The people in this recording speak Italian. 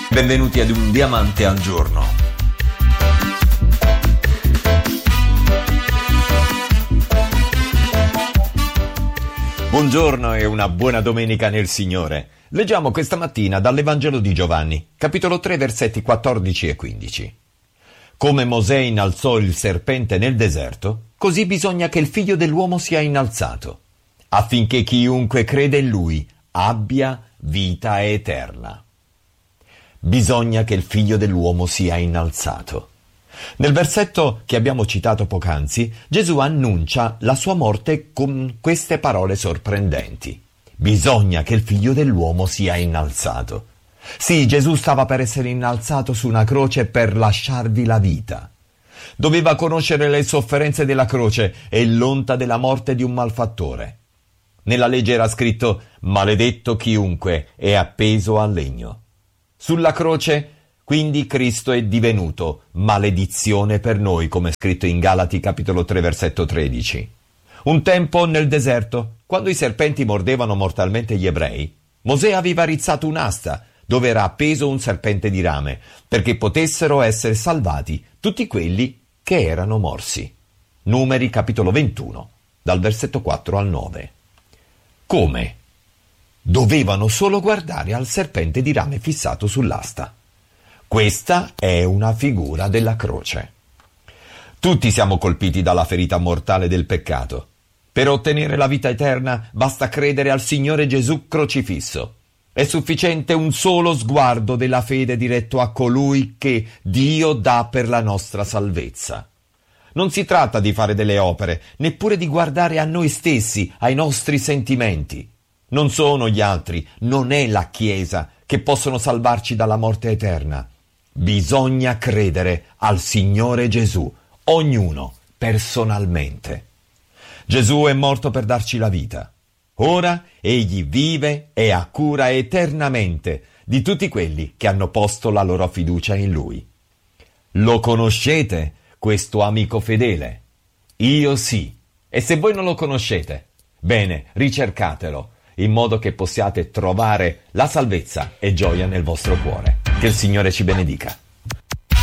Benvenuti ad Un Diamante al Giorno. Buongiorno e una buona domenica nel Signore. Leggiamo questa mattina dall'Evangelo di Giovanni, capitolo 3, versetti 14 e 15. Come Mosè innalzò il serpente nel deserto, così bisogna che il Figlio dell'uomo sia innalzato, affinché chiunque crede in Lui abbia vita eterna. Bisogna che il Figlio dell'uomo sia innalzato. Nel versetto che abbiamo citato poc'anzi, Gesù annuncia la sua morte con queste parole sorprendenti. Bisogna che il Figlio dell'uomo sia innalzato. Sì, Gesù stava per essere innalzato su una croce per lasciarvi la vita. Doveva conoscere le sofferenze della croce e l'onta della morte di un malfattore. Nella legge era scritto: maledetto chiunque è appeso al legno. Sulla croce, quindi, Cristo è divenuto maledizione per noi, come è scritto in Galati capitolo 3 versetto 13. Un tempo nel deserto, quando i serpenti mordevano mortalmente gli ebrei, Mosè aveva rizzato un'asta dove era appeso un serpente di rame, perché potessero essere salvati tutti quelli che erano morsi. Numeri capitolo 21, dal versetto 4 al 9. Come? Dovevano solo guardare al serpente di rame fissato sull'asta. Questa è una figura della croce. Tutti siamo colpiti dalla ferita mortale del peccato. Per ottenere la vita eterna basta credere al Signore Gesù crocifisso. È sufficiente un solo sguardo della fede diretto a colui che Dio dà per la nostra salvezza. Non si tratta di fare delle opere, neppure di guardare a noi stessi, ai nostri sentimenti. Non sono gli altri, non è la Chiesa che possono salvarci dalla morte eterna. Bisogna credere al Signore Gesù, ognuno personalmente. Gesù è morto per darci la vita. Ora egli vive e ha cura eternamente di tutti quelli che hanno posto la loro fiducia in Lui. Lo conoscete, questo amico fedele? Io sì. E se voi non lo conoscete, bene, ricercatelo, in modo che possiate trovare la salvezza e gioia nel vostro cuore. Che il Signore ci benedica.